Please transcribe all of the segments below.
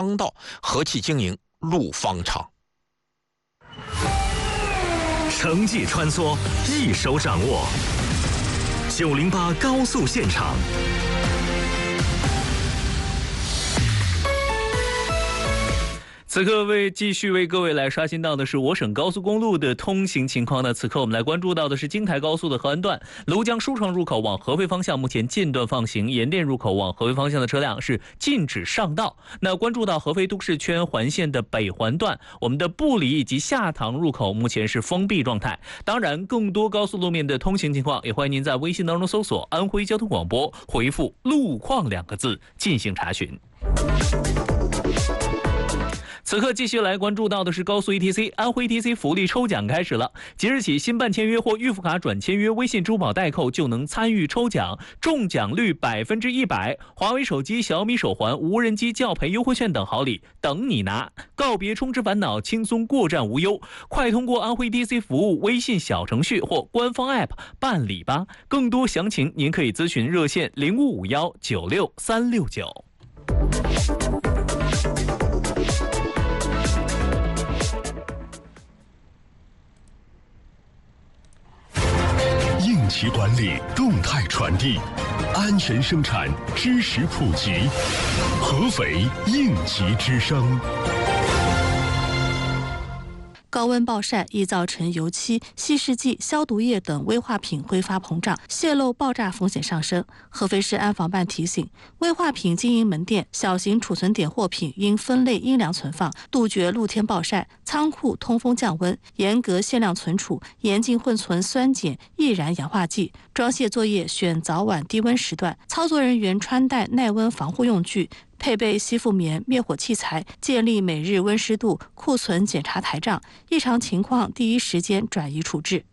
商道，和气经营路方长。 城际穿梭，一手掌握。908高速现场。 此刻继续为各位来刷新到的是我省高速公路的通行情况呢。此刻我们来关注到的是京台高速的河安段庐江舒昌入口往合肥方向，目前间断放行，盐店入口往合肥方向的车辆是禁止上道。那关注到合肥都市圈环线的北环段，我们的布里以及下塘入口目前是封闭状态。当然，更多高速路面的通行情况，也欢迎您在微信当中搜索安徽交通广播，回复路况2个字进行查询。此刻继续来关注到的是高速 ETC， 安徽 ETC 福利抽奖开始了。即日起，新办签约或预付卡转签约微信支付宝代扣就能参与抽奖，中奖率100%，华为手机、小米手环、无人机教培优惠券等好礼等你拿。告别充值烦恼，轻松过站无忧，快通过安徽 ETC 服务微信小程序或官方 App 办理吧。更多详情您可以咨询热线0551963669。 应急管理，动态传递，安全生产，知识普及，合肥应急之声。 高温暴晒易造成油漆、稀释剂、消毒液等危化品挥发膨胀，泄漏爆炸风险上升。合肥市安防办提醒，危化品经营门店、小型储存点货品应分类阴凉存放，杜绝露天暴晒；仓库通风降温，严格限量存储，严禁混存酸碱、易燃氧化剂。装卸作业选早晚低温时段，操作人员穿戴耐温防护用具，配备吸附棉、灭火器材，建立每日温湿度库存检查台账，异常情况第一时间转移处置。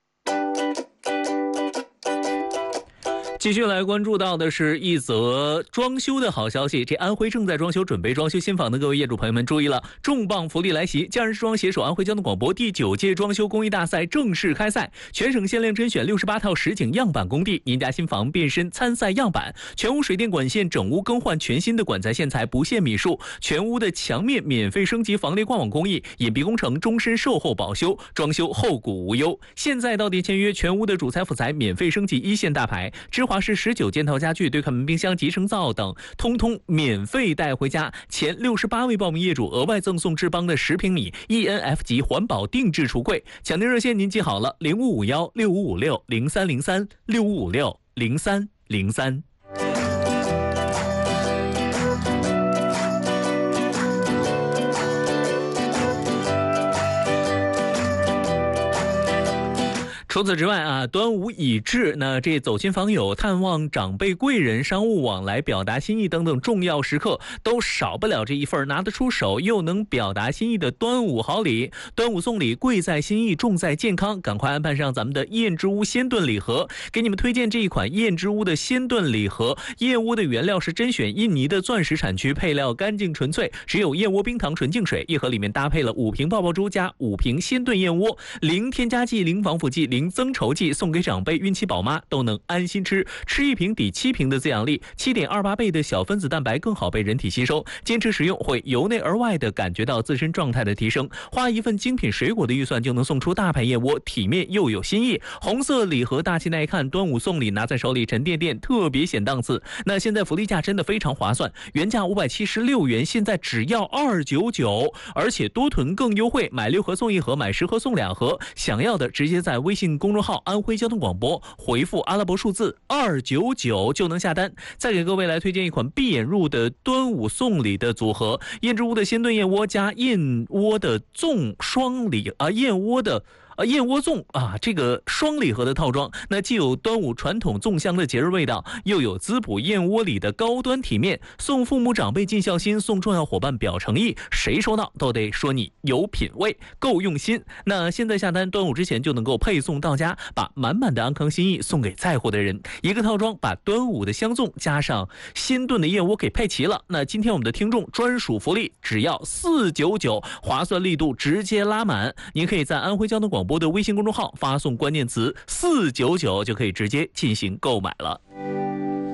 继续来关注到的是一则装修的好消息，这安徽正在装修、准备装修新房的各位业主朋友们注意了，重磅福利来袭！匠人时装携手安徽交通广播第9届装修工艺大赛正式开赛，全省限量甄选68套实景样板工地，您家新房变身参赛样板，全屋水电管线整屋更换全新的管材线材，不限米数，全屋的墙面免费升级防裂挂网工艺，隐蔽工程终身售后保修，装修后顾无忧。现在到店签约，全屋的主材辅材免费升级1线大牌，芝华士19件套家具、对开门冰箱、集成灶等，通通免费带回家。前68位报名业主额外赠送志邦的10平米 ENF 级环保定制橱柜。抢订热线您记好了：05516556030365560303。除此之外啊，端午已至，那这走亲访友、探望长辈贵人、商务往来、表达心意等等重要时刻，都少不了这一份拿得出手又能表达心意的端午好礼。端午送礼，贵在心意，重在健康，赶快安排上咱们的燕之屋鲜炖礼盒，给你们推荐这一款燕之屋的鲜炖礼盒。燕窝的原料是甄选印尼的钻石产区，配料干净纯粹，只有燕窝冰糖纯净水，一盒里面搭配了5瓶爆爆珠加5瓶鲜炖燕窝，零添加剂、零防腐剂、零增稠剂，送给长辈、孕期宝妈都能安心吃。吃1瓶抵7瓶的滋养力，7.28倍的小分子蛋白更好被人体吸收。坚持使用会由内而外的感觉到自身状态的提升。花一份精品水果的预算就能送出大牌燕窝，体面又有新意。红色礼盒大气耐看，端午送礼拿在手里沉甸甸，特别显档次。那现在福利价真的非常划算，原价576元，现在只要299，而且多囤更优惠，买6盒送1盒，买10盒送2盒。想要的直接在微信公众号安徽交通广播回复阿拉伯数字299就能下单。再给各位来推荐一款闭眼入的端午送礼的组合，燕之屋的鲜炖燕窝加燕窝的粽双礼燕窝粽啊，这个双礼盒的套装，那既有端午传统粽香的节日味道，又有滋补燕窝里的高端体面。送父母长辈尽孝心，送重要伙伴表诚意，谁收到都得说你有品位，够用心。那现在下单，端午之前就能够配送到家，把满满的安康心意送给在乎的人。一个套装把端午的香粽加上鲜炖的燕窝给配齐了。那今天我们的听众专属福利只要499，划算力度直接拉满。您可以在安徽交通广播的微信公众号发送关键词499，就可以直接进行购买了。